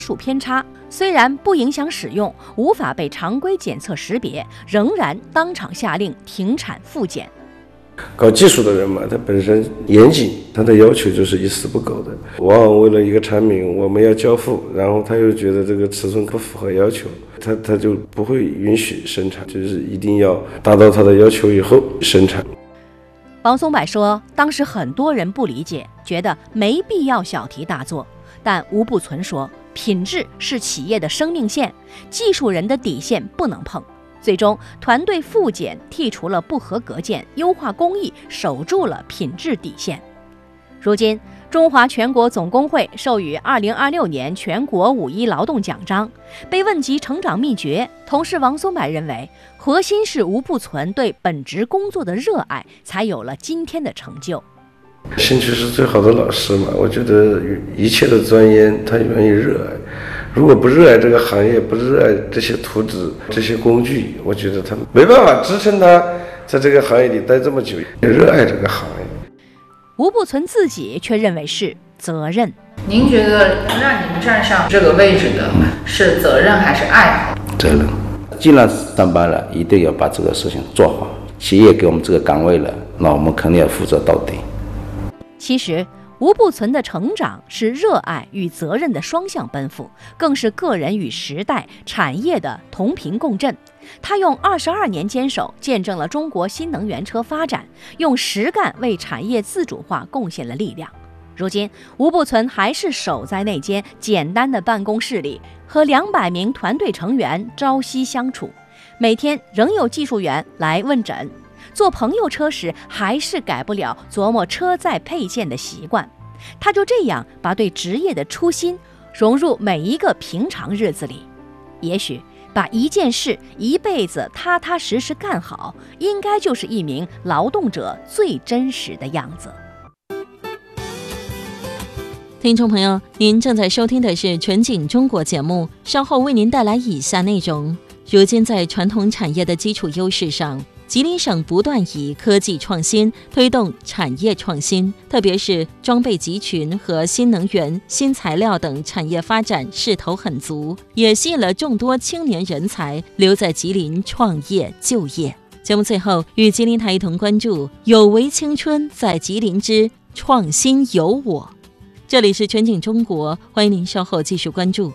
数偏差，虽然不影响使用，无法被常规检测识别，仍然当场下令停产复检。 搞技术的人嘛，他本身严谨，他的要求就是一丝不苟的。往往为了一个产品我们要交付，然后他又觉得这个尺寸不符合要求，他就不会允许生产，就是一定要达到他的要求以后生产。 王松柏说，当时很多人不理解，觉得没必要小题大做，但吴步存说，品质是企业的生命线，技术人的底线不能碰。最终，团队复检剔除了不合格件，优化工艺，守住了品质底线。如今，中华全国总工会授予2026年全国5·1劳动奖章。被问及成长秘诀，同事王松柏认为，核心是吴步存对本职工作的热爱，才有了今天的成就。 兴趣是最好的老师嘛，我觉得一切的钻研他愿意热爱，如果不热爱这个行业，不热爱这些图纸这些工具，我觉得他没办法支撑他在这个行业里待这么久，热爱这个行业。 吴步存自己却认为是责任。 您觉得让您站上这个位置的是责任还是爱好？ 责任。既然上班了，一定要把这个事情做好，企业给我们这个岗位了，那我们肯定要负责到底。 其实吴步存的成长是热爱与责任的双向奔赴，更是个人与时代产业的同频共振。他用22年坚守见证了中国新能源车发展，用实干为产业自主化贡献了力量。如今吴步存还是守在那间简单的办公室里，和200名团队成员朝夕相处，每天仍有技术员来问诊。坐朋友车时还是改不了琢磨车载配件的习惯，他就这样把对职业的初心融入每一个平常日子里。也许把一件事一辈子踏踏实实干好，应该就是一名劳动者最真实的样子。 听众朋友，您正在收听的是全景中国节目，稍后为您带来以下内容。如今在传统产业的基础优势上，吉林省不断以科技创新推动产业创新，特别是装备集群和新能源、新材料等产业发展势头很足，也吸引了众多青年人才留在吉林创业就业。节目最后与吉林台一同关注有为青春在吉林之创新有我。这里是全景中国，欢迎您稍后继续关注。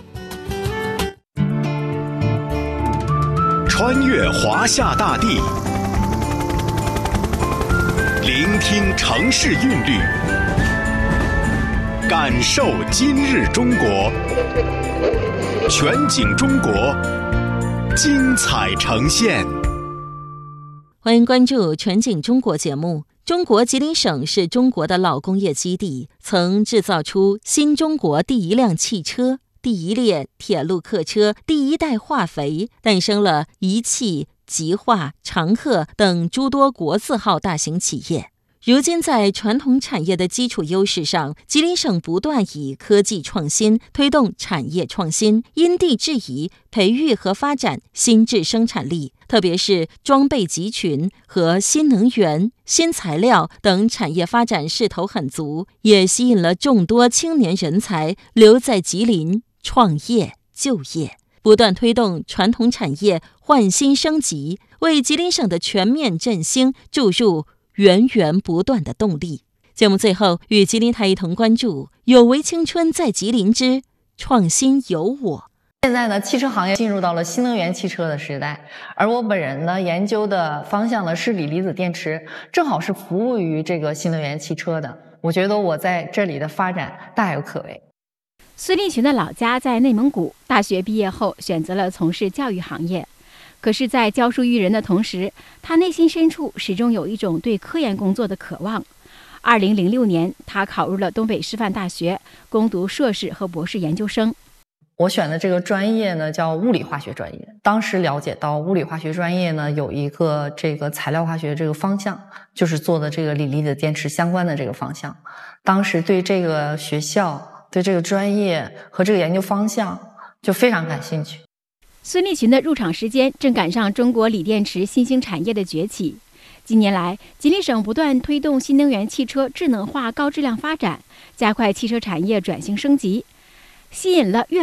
穿越华夏大地，聆听城市韵律，感受今日中国。全景中国，精彩呈现。 欢迎关注全景中国节目。中国吉林省是中国的老工业基地，曾制造出新中国第一辆汽车、第一列铁路客车、第一代化肥，诞生了一汽、吉化、长鹤等诸多国字号大型企业。如今在传统产业的基础优势上，吉林省不断以科技创新推动产业创新，因地制宜培育和发展新质生产力，特别是装备集群和新能源、新材料等产业发展势头很足，也吸引了众多青年人才留在吉林创业就业，不断推动传统产业换新升级，为吉林省的全面振兴注入源源不断的动力。节目最后与吉林台一同关注有为青春在吉林之创新有我。 现在呢，汽车行业进入到了新能源汽车的时代，而我本人呢，研究的方向呢是锂离子电池，正好是服务于这个新能源汽车的。我觉得我在这里的发展大有可为。 孙立群的老家在内蒙古，大学毕业后选择了从事教育行业。可是在教书育人的同时，他内心深处始终有一种对科研工作的渴望。2006年，他考入了东北师范大学，攻读硕士和博士研究生。 我选的这个专业呢叫物理化学专业。当时了解到物理化学专业呢有一个这个材料化学这个方向，就是做的这个锂离子电池相关的这个方向。当时对这个学校、对这个专业和这个研究方向就非常感兴趣。 孙立群的入场时间正赶上中国锂电池新兴产业的崛起。近年来，吉林省不断推动新能源汽车智能化高质量发展，加快汽车产业转型升级。 吸引了越